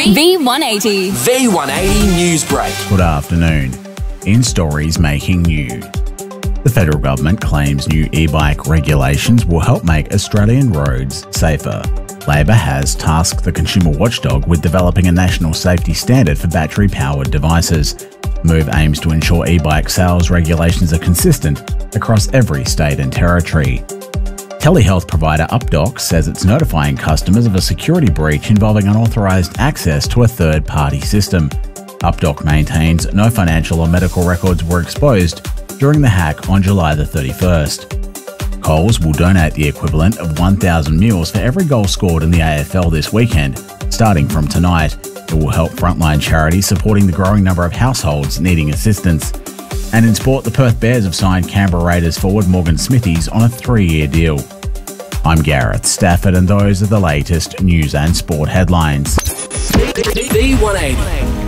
V180. V180 News Break. Good afternoon. In stories making new. The federal government claims new e-bike regulations will help make Australian roads safer. Labor has tasked the consumer watchdog with developing a national safety standard for battery-powered devices. The move aims to ensure e-bike sales regulations are consistent across every state and territory. Telehealth provider UpDoc says it's notifying customers of a security breach involving unauthorised access to a third-party system. UpDoc maintains no financial or medical records were exposed during the hack on July the 31st. Coles will donate the equivalent of 1,000 meals for every goal scored in the AFL this weekend. Starting from tonight, it will help frontline charities supporting the growing number of households needing assistance. And in sport, the Perth Bears have signed Canberra Raiders forward Morgan Smithies on a 3-year deal. I'm Gareth Stafford, and those are the latest news and sport headlines. V180.